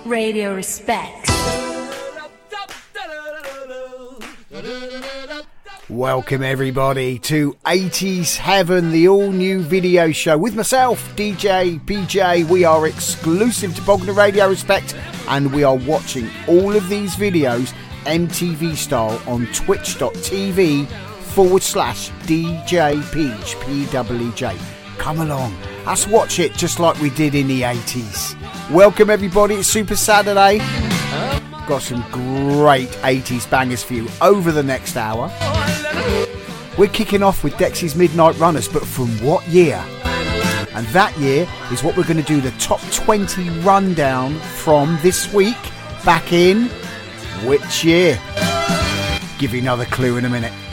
Radio Respect. Welcome everybody to 80s Heaven, the all-new video show with myself, DJ PJ. We are exclusive to Bognor Radio Respect, and we are watching all of these videos MTV style on twitch.tv/DJ Peach, PWJ. Come along, let's watch it just like we did in the 80s. Welcome everybody, it's Super Saturday. Got some great 80s bangers for you over the next hour. We're kicking off with Dexy's Midnight Runners, but from what year? And that year is what we're going to do the top 20 rundown from this week. Back in which year? Give you another clue in a minute.